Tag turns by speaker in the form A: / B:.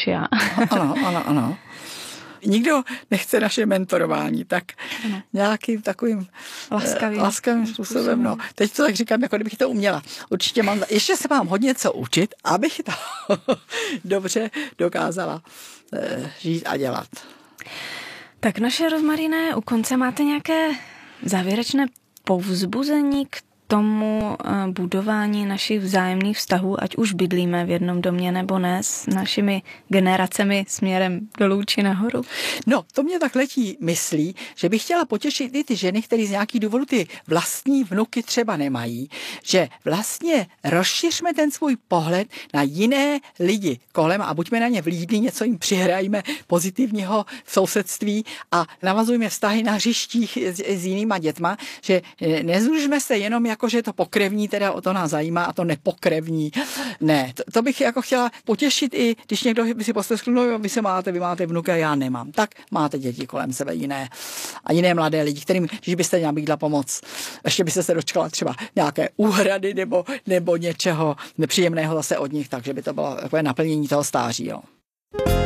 A: než já.
B: Ano. Nikdo nechce naše mentorování, tak nějakým takovým laskavým způsobem. No. Teď to tak říkám, jako kdybych to uměla. Určitě ještě se mám hodně co učit, abych to dobře dokázala žít a dělat.
A: Tak naše Rozmaríne, u konce máte nějaké závěrečné povzbuzení k tomu budování našich vzájemných vztahů, ať už bydlíme v jednom domě nebo ne, s našimi generacemi směrem dolů či nahoru?
B: No, to mě tak letí myslí, že bych chtěla potěšit i ty ženy, které z nějakých důvodů ty vlastní vnuky třeba nemají, že vlastně rozšiřme ten svůj pohled na jiné lidi kolem a buďme na ně vlídní, něco jim přihrajme pozitivního v sousedství a navazujme vztahy na hřištích s jinýma dětma, že nezúžme se jenom jako, že to pokrevní, teda o to nás zajímá a to nepokrevní. Ne, to bych jako chtěla potěšit i, když někdo by si poslechl, no vy máte vnuka, já nemám. Tak máte děti kolem sebe jiné a jiné mladé lidi, kterým, když byste nabídla pomoc, ještě byste se dočkala třeba nějaké úhrady nebo něčeho nepříjemného zase od nich, takže by to bylo takové naplnění toho stáří. Jo.